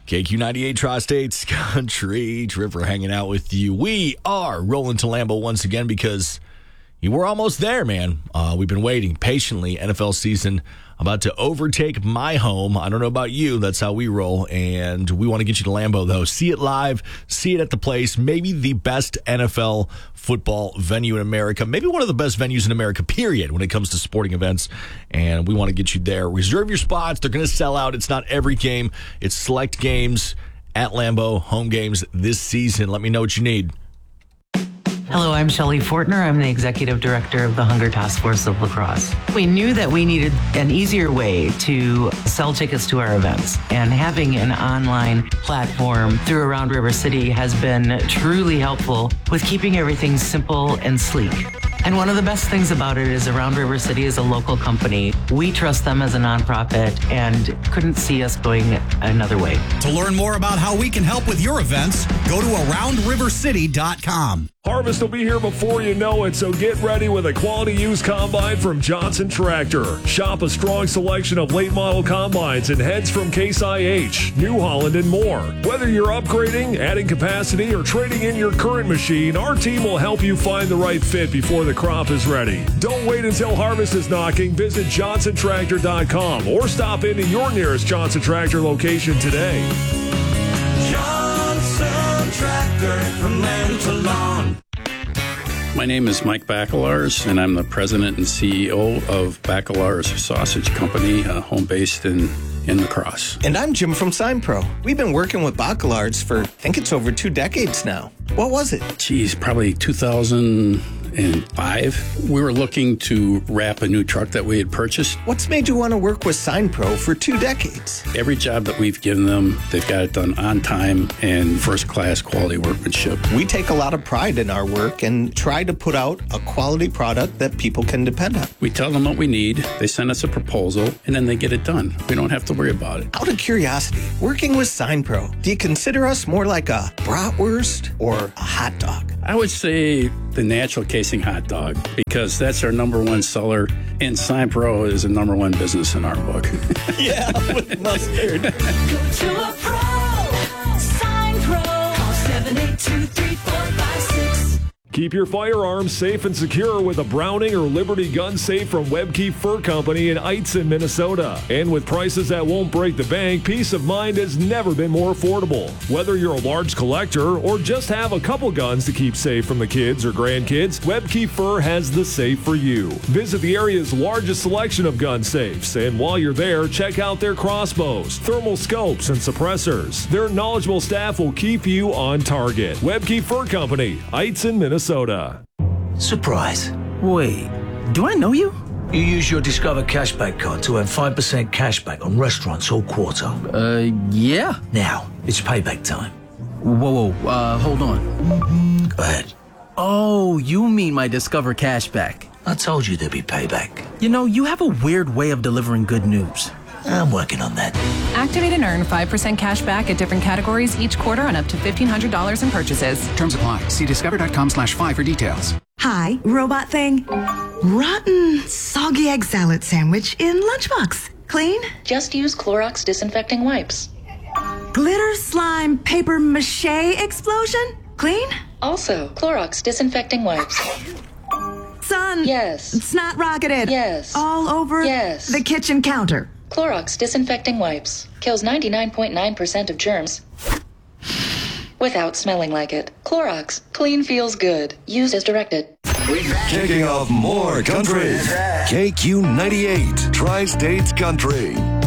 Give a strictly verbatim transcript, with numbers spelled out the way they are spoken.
K Q ninety-eight Tri-States Country. Tripper hanging out with you. We are rolling to Lambeau once again because you were almost there, man. Uh, we've been waiting patiently. N F L season about to overtake my home. I don't know about you. That's how we roll. And we want to get you to Lambeau, though. See it live. See it at the place. Maybe the best N F L football venue in America. Maybe one of the best venues in America, period, when it comes to sporting events. And we want to get you there. Reserve your spots. They're going to sell out. It's not every game. It's select games at Lambeau, home games this season. Let me know what you need. Hello, I'm Shelley Fortner. I'm the Executive Director of the Hunger Task Force of La Crosse. We knew that we needed an easier way to sell tickets to our events, and having an online platform through Around River City has been truly helpful with keeping everything simple and sleek. And one of the best things about it is Around River City is a local company. We trust them as a nonprofit and couldn't see us going another way. To learn more about how we can help with your events, go to around river city dot com. Harvest will be here before you know it, so get ready with a quality used combine from Johnson Tractor. Shop a strong selection of late model combines and heads from Case I H, New Holland, and more. Whether you're upgrading, adding capacity, or trading in your current machine, our team will help you find the right fit before the crop is ready. Don't wait until harvest is knocking. Visit johnson tractor dot com or stop into your nearest Johnson Tractor location today. Johnson Tractor, from land to lawn. My name is Mike Bacalarz, and I'm the president and C E O of Bacalarz Sausage Company, uh, home based in, in La Crosse. And I'm Jim from SignPro. We've been working with Bacalarz for, I think it's over two decades now. What was it? Geez, probably two thousand five. We were looking to wrap a new truck that we had purchased. What's made you want to work with SignPro for two decades? Every job that we've given them, they've got it done on time and first-class quality workmanship. We take a lot of pride in our work and try to put out a quality product that people can depend on. We tell them what we need, they send us a proposal, and then they get it done. We don't have to worry about it. Out of curiosity, working with SignPro, do you consider us more like a bratwurst or a hot dog? I would say the natural casing hot dog, because that's our number one seller, and SignPro is a number one business in our book. Yeah, with mustard. Go to a pro, SignPro, call seven eight two, three four five six. Keep your firearms safe and secure with a Browning or Liberty gun safe from Webke Fur Company in Eitzen, Minnesota. And with prices that won't break the bank, peace of mind has never been more affordable. Whether you're a large collector or just have a couple guns to keep safe from the kids or grandkids, Webke Fur has the safe for you. Visit the area's largest selection of gun safes, and while you're there, check out their crossbows, thermal scopes, and suppressors. Their knowledgeable staff will keep you on target. Webke Fur Company, Eitzen, Minnesota. Surprise. Wait, do I know you? You use your Discover Cashback card to earn five percent cashback on restaurants all quarter. Uh, yeah. Now, it's payback time. Whoa, whoa, uh, hold on. Go ahead. Oh, you mean my Discover Cashback. I told you there'd be payback. You know, you have a weird way of delivering good news. I'm working on that. Activate and earn five percent cash back at different categories each quarter on up to fifteen hundred dollars in purchases. Terms apply. See discover.com slash five for details. Hi, robot thing. Rotten, soggy egg salad sandwich in lunchbox. Clean? Just use Clorox disinfecting wipes. Glitter slime paper mache explosion? Clean? Also, Clorox disinfecting wipes. Son. Yes. Snot rocketed. Yes. All over yes. the kitchen counter. Clorox disinfecting wipes. Kills ninety-nine point nine percent of germs without smelling like it. Clorox. Clean feels good. Used as directed. Kicking off more country. K Q ninety-eight Tri-States Country.